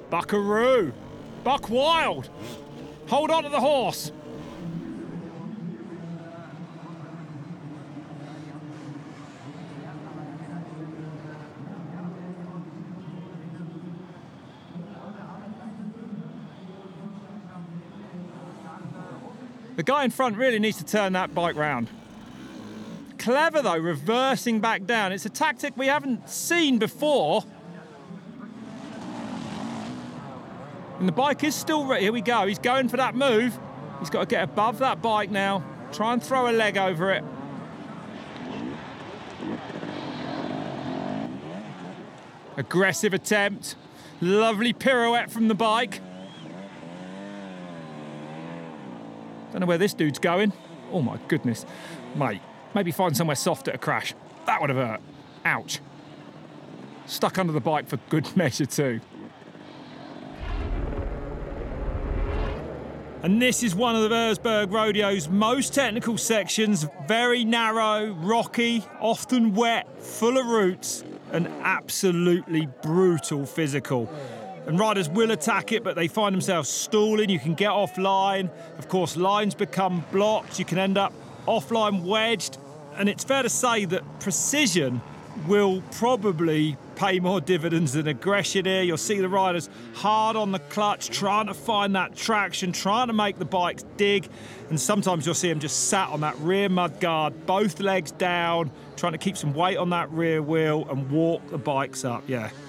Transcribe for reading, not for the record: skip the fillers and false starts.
Buckaroo! Buck wild! Hold on to the horse! The guy in front really needs to turn that bike round. Clever though, reversing back down. It's a tactic we haven't seen before. And the bike is still ready. Here we go. He's going for that move. He's got to get above that bike now. Try and throw a leg over it. Aggressive attempt. Lovely pirouette from the bike. Don't know where this dude's going. Oh my goodness. Mate, maybe find somewhere soft at a crash. That would have hurt. Ouch. Stuck under the bike for good measure too. And this is one of the Wurzburg Rodeo's most technical sections. Very narrow, rocky, often wet, full of roots, and absolutely brutal physical. And riders will attack it, but they find themselves stalling. You can get offline. Of course, lines become blocked. You can end up offline wedged. And it's fair to say that precision will probably pay more dividends than aggression here. You'll see the riders hard on the clutch, trying to find that traction, trying to make the bikes dig. And sometimes you'll see them just sat on that rear mud guard, both legs down, trying to keep some weight on that rear wheel and walk the bikes up. Yeah,